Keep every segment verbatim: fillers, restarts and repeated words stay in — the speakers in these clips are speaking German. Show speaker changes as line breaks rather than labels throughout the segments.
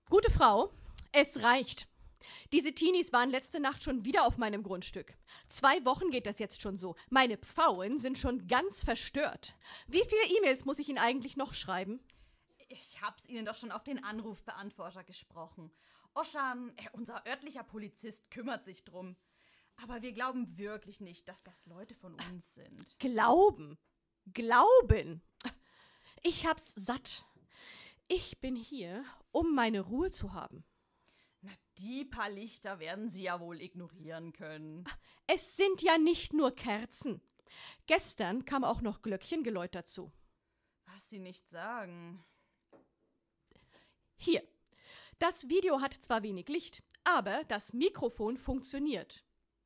Gute Frau, es reicht. Diese Teenies waren letzte Nacht schon wieder auf meinem Grundstück. Zwei Wochen geht das jetzt schon so. Meine Pfauen sind schon ganz verstört. Wie viele E-Mails muss ich Ihnen eigentlich noch schreiben?
Ich hab's Ihnen doch schon auf den Anrufbeantworter gesprochen. Oschan, äh, unser örtlicher Polizist, kümmert sich drum. Aber wir glauben wirklich nicht, dass das Leute von uns sind.
Glauben. Glauben. Ich hab's satt. Ich bin hier, um meine Ruhe zu haben.
Na, die paar Lichter werden Sie ja wohl ignorieren können.
Es sind ja nicht nur Kerzen. Gestern kam auch noch Glöckchengeläut dazu.
Was Sie nicht sagen.
Hier. Das Video hat zwar wenig Licht, aber das Mikrofon funktioniert.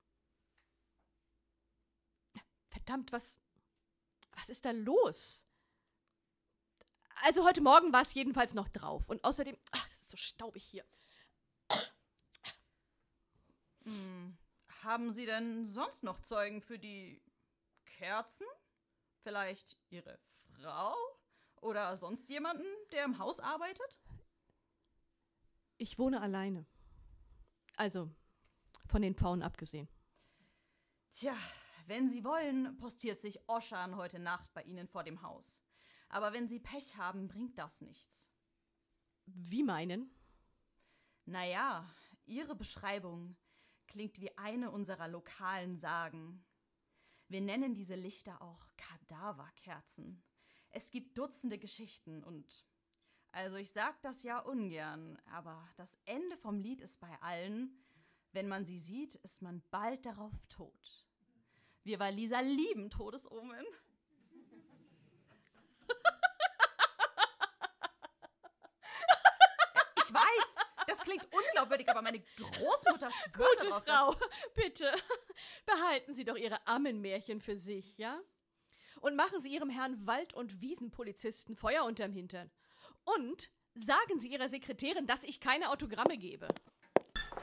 Verdammt, was, was ist da los? Also heute Morgen war es jedenfalls noch drauf. Und außerdem, ach, das ist so staubig hier.
Hm. Haben Sie denn sonst noch Zeugen für die Kerzen? Vielleicht Ihre Frau? Oder sonst jemanden, der im Haus arbeitet?
Ich wohne alleine. Also, von den Pfauen abgesehen.
Tja, wenn Sie wollen, postiert sich Oschan heute Nacht bei Ihnen vor dem Haus. Aber wenn Sie Pech haben, bringt das nichts.
Wie meinen?
Naja, Ihre Beschreibung klingt wie eine unserer lokalen Sagen. Wir nennen diese Lichter auch Kadaverkerzen. Es gibt Dutzende Geschichten und... Also ich sag das ja ungern, aber das Ende vom Lied ist bei allen, wenn man sie sieht, ist man bald darauf tot. Wir Waliser lieben Todesomen. Ich weiß, das klingt unglaubwürdig, aber meine Großmutter schwört
Gute
darauf,
Frau, bitte, behalten Sie doch Ihre Ammenmärchen für sich, ja? Und machen Sie Ihrem Herrn Wald- und Wiesenpolizisten Feuer unterm Hintern. Und sagen Sie Ihrer Sekretärin, dass ich keine Autogramme gebe.